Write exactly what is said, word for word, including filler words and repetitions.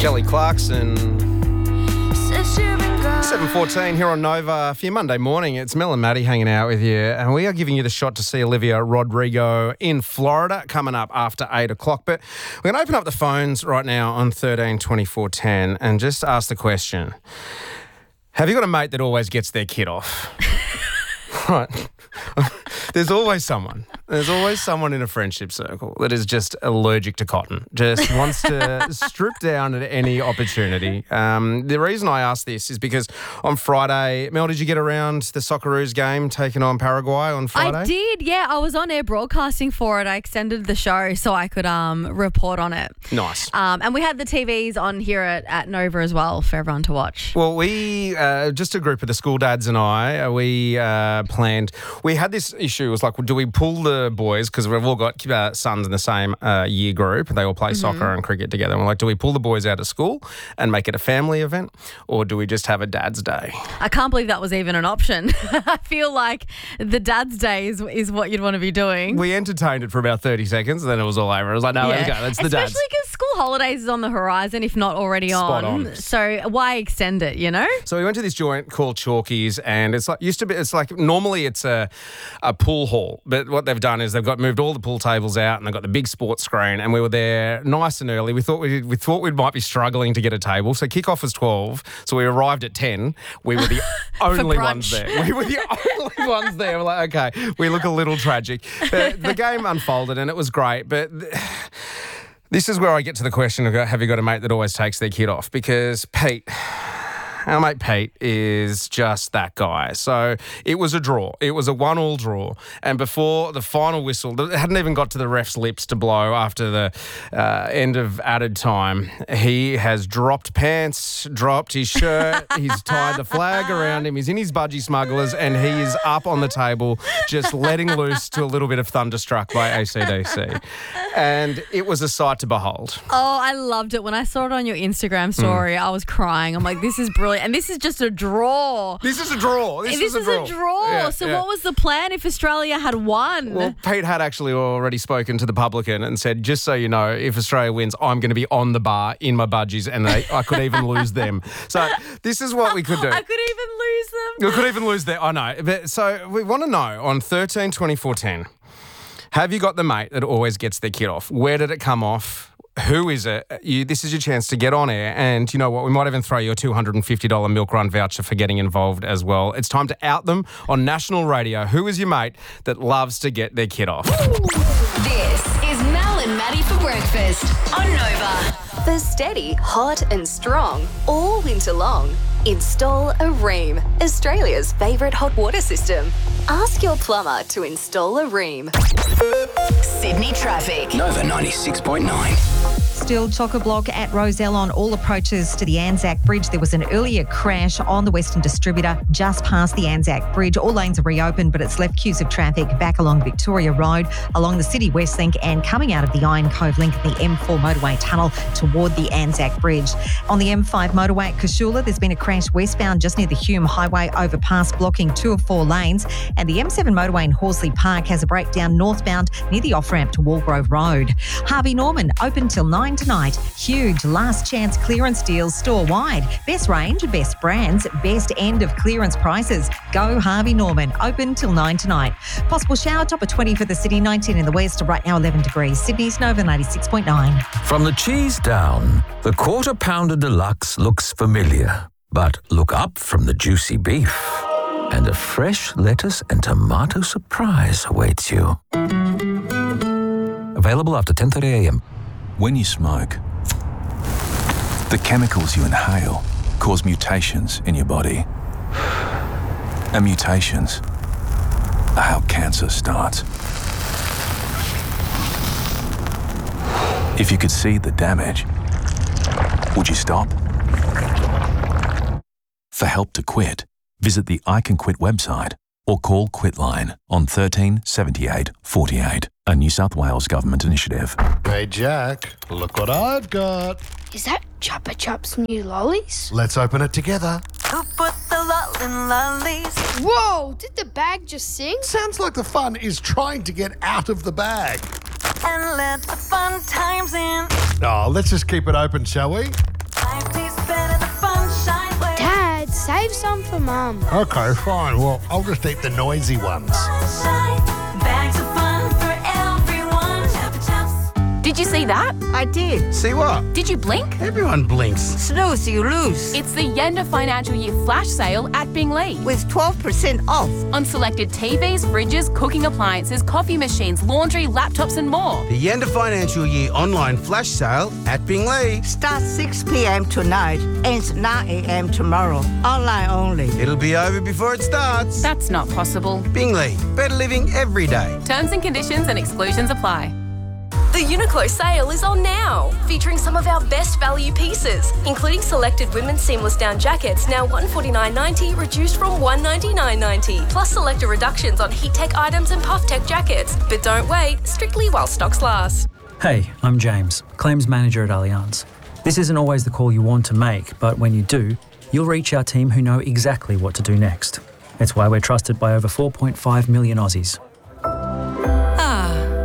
Kelly Clarkson. seven fourteen here on Nova for your Monday morning. It's Mel and Maddie hanging out with you, and we are giving you the shot to see Olivia Rodrigo in Florida coming up after eight o'clock. But we're going to open up the phones right now on thirteen twenty-four ten and just ask the question, have you got a mate that always gets their kid off? Right. There's always someone. There's always someone in a friendship circle that is just allergic to cotton, just wants to strip down at any opportunity. Um, the reason I ask this is because on Friday, Mel, did you get around the Socceroos game taking on Paraguay on Friday? I did, yeah. I was on air broadcasting for it. I extended the show so I could um, report on it. Nice. Um, and we had the T Vs on here at, at Nova as well for everyone to watch. Well, we, uh, just a group of the school dads and I, uh, we uh, planned, we had this issue, it was like, well, do we pull the boys, because we've all got uh, sons in the same uh, year group, they all play mm-hmm. soccer and cricket together, and we're like, do we pull the boys out of school and make it a family event, or do we just have a dad's day? I can't believe that was even an option. I feel like the dad's day is, is what you'd want to be doing. We entertained it for about thirty seconds, and then it was all over. I was like, no, yeah. let's go, that's the dad's. Especially because school holidays is on the horizon, if not already Spot on. on. So why extend it, you know? So we went to this joint called Chalkies, and it's like, used to be, it's like, normally it's a, a pool hall, but what they've done is they've got moved all the pool tables out, and they've got the big sports screen, and we were there nice and early. We thought we we thought we might be struggling to get a table. So kickoff was twelve, so we arrived at ten. We were the only ones there. We were the only ones there. We're like, okay, we look a little tragic. The, the game unfolded, and it was great, but th- this is where I get to the question of, have you got a mate that always takes their kid off? Because Pete... Our mate Pete is just that guy. So it was a draw. It was a one-all draw. And before the final whistle, it hadn't even got to the ref's lips to blow after the uh, end of added time, he has dropped pants, dropped his shirt, he's tied the flag around him, he's in his budgie smugglers, and he is up on the table just letting loose to a little bit of Thunderstruck by A C D C. And it was a sight to behold. Oh, I loved it. When I saw it on your Instagram story, mm. I was crying. I'm like, this is brilliant. And this is just a draw. This is a draw. This, this is, is a draw. a draw. Yeah, so yeah. what was the plan if Australia had won? Well, Pete had actually already spoken to the publican and said, just so you know, if Australia wins, I'm going to be on the bar in my budgies, and they, I could even lose them. So this is what we could do. I could even lose them. We could even lose them. I know. But, so we want to know on thirteen twenty-four ten, have you got the mate that always gets their kid off? Where did it come off? Who is it? You, this is your chance to get on air, and you know what? We might even throw you a two hundred fifty dollars Milk Run voucher for getting involved as well. It's time to out them on national radio. Who is your mate that loves to get their kid off? This is Mel and Maddie for breakfast on Nova. For steady, hot and strong all winter long, install a Rheem, Australia's favourite hot water system. Ask your plumber to install a Rheem. Sydney traffic. Nova ninety-six point nine. Still chock-a-block at Rozelle on all approaches to the Anzac Bridge. There was an earlier crash on the Western Distributor just past the Anzac Bridge. All lanes are reopened, but it's left queues of traffic back along Victoria Road, along the City West Link, and coming out of the Iron Cove Link and the M four motorway tunnel toward the Anzac Bridge. On the M five motorway at Cashula, there's been a crash westbound just near the Hume Highway overpass, blocking two of four lanes. And the M seven motorway in Horsley Park has a breakdown northbound near the off-ramp to Walgrove Road. Harvey Norman, open till nine tonight. Huge last chance clearance deals store-wide. Best range, best brands, best end of clearance prices. Go Harvey Norman, open till nine tonight. Possible shower, top of twenty for the city, nineteen in the west, right now eleven degrees. Sydney's Nova ninety-six point nine. From the cheese down, the Quarter Pounder Deluxe looks familiar. But look up from the juicy beef, and a fresh lettuce and tomato surprise awaits you. Available after ten thirty a.m. When you smoke, the chemicals you inhale cause mutations in your body. And mutations are how cancer starts. If you could see the damage, would you stop? For help to quit, visit the I Can Quit website or call Quitline on thirteen seventy-eight forty-eight, a New South Wales government initiative. Hey Jack, look what I've got. Is that Chupa Chups new lollies? Let's open it together. Who put the lol in lollies? Whoa, did the bag just sing? Sounds like the fun is trying to get out of the bag. And let the fun times in. Oh, let's just keep it open, shall we? Save some for Mum. Okay, fine. Well, I'll just eat the noisy ones. Bags of fun for everyone. Chupa Chups. Did you see that? I did. See what? Did you blink? Everyone blinks. Snooze, you lose. It's the Yenda Financial Year Flash Sale at Bingley. With twelve percent off. On selected T Vs, fridges, cooking appliances, coffee machines, laundry, laptops and more. The Yenda Financial Year Online Flash Sale at Bingley. Starts six p.m. tonight, ends nine a.m. tomorrow. Online only. It'll be over before it starts. That's not possible. Bingley, better living every day. Terms and conditions and exclusions apply. The Uniqlo sale is on now, featuring some of our best value pieces, including selected women's seamless down jackets, now one forty-nine ninety, reduced from one ninety-nine ninety, plus selected reductions on heat tech items and puff tech jackets. But don't wait, strictly while stocks last. Hey, I'm James, Claims Manager at Allianz. This isn't always the call you want to make, but when you do, you'll reach our team who know exactly what to do next. It's why we're trusted by over four point five million Aussies.